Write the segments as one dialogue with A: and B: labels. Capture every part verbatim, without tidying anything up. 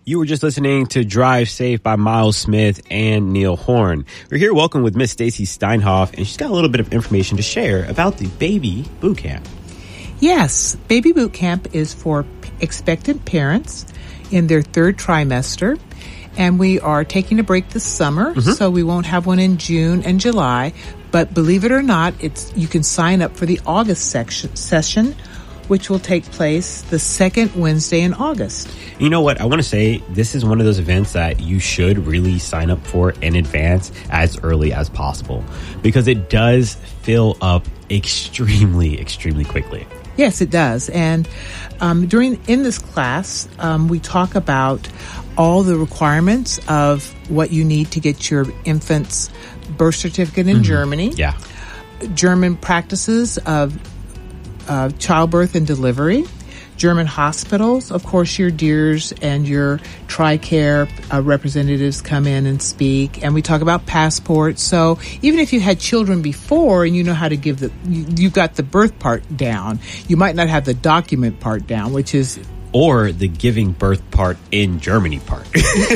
A: You were just listening to Drive Safe by Miles Smith and Neil Horn. We're here welcome with Miss Stacy Steinhoff, and she's got a little bit of information to share about the Baby Boot Camp.
B: Yes, Baby Boot Camp is for expectant parents in their third trimester, and we are taking a break this summer, mm-hmm. so we won't have one in June and July. But believe it or not, it's you can sign up for the August section, session, which will take place the second Wednesday in August.
A: You know what? I want to say this is one of those events that you should really sign up for in advance as early as possible, because it does fill up extremely, extremely quickly.
B: Yes, it does. And um, during in this class, um, we talk about all the requirements of what you need to get your infant's birth certificate in mm-hmm. Germany.
A: Yeah.
B: German practices of uh, childbirth and delivery. German hospitals, of course, your D E E Rs and your TRICARE uh, representatives come in and speak, and we talk about passports. So even if you had children before and you know how to give the, you, you've got the birth part down, you might not have the document part down, which is...
A: Or the giving birth part in Germany part.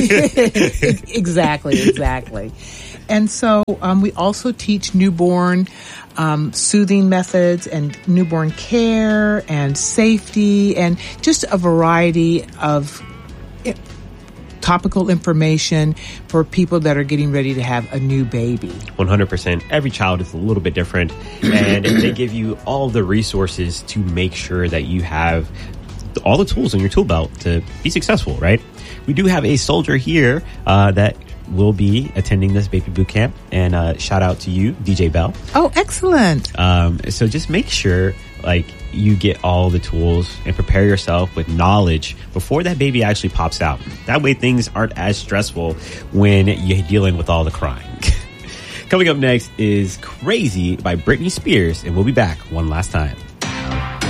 B: Exactly, exactly. And so um, we also teach newborn um, soothing methods and newborn care and safety and just a variety of it, topical information for people that are getting ready to have a new baby.
A: one hundred percent. Every child is a little bit different, and they give you all the resources to make sure that you have all the tools in your tool belt to be successful, right? We do have a soldier here uh, that will be attending this Baby Boot Camp, and uh, shout out to you, D J Bell.
B: Oh, excellent.
A: Um, so just make sure like you get all the tools and prepare yourself with knowledge before that baby actually pops out. That way things aren't as stressful when you're dealing with all the crying. Coming up next is Crazy by Britney Spears, and we'll be back one last time.